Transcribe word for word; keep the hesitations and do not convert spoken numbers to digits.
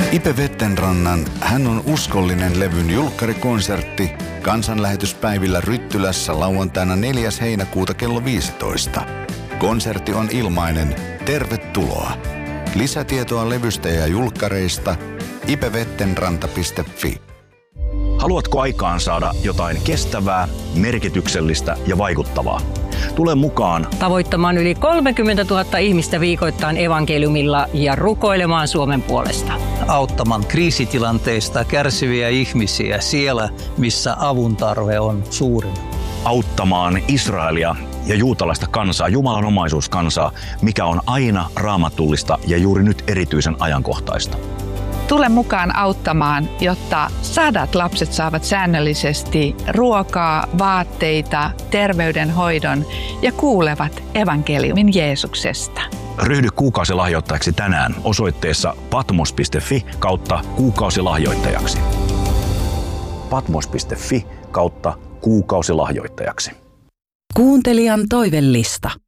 Ipe Vettenrannan Hän on uskollinen levyn julkkarikonsertti kansanlähetyspäivillä Ryttylässä lauantaina neljäs heinäkuuta kello viisitoista. Konsertti on ilmainen. Tervetuloa. Lisätietoa levystä ja julkkareista ipevettenranta piste fi. Haluatko aikaan saada jotain kestävää, merkityksellistä ja vaikuttavaa? Tule mukaan tavoittamaan yli kolmekymmentätuhatta ihmistä viikoittain evankeliumilla ja rukoilemaan Suomen puolesta. Auttamaan kriisitilanteista kärsiviä ihmisiä siellä, missä avun tarve on suurin. Auttamaan Israelia ja juutalaista kansaa, Jumalan omaisuuskansaa, mikä on aina raamatullista ja juuri nyt erityisen ajankohtaista. Tule mukaan auttamaan, jotta sadat lapset saavat säännöllisesti ruokaa, vaatteita, terveydenhoidon ja kuulevat evankeliumin Jeesuksesta. Ryhdy kuukausilahjoittajaksi tänään osoitteessa patmos piste fi kautta kuukausilahjoittajaksi. patmos piste fi kautta kuukausilahjoittajaksi. Kuuntelijan toivellista.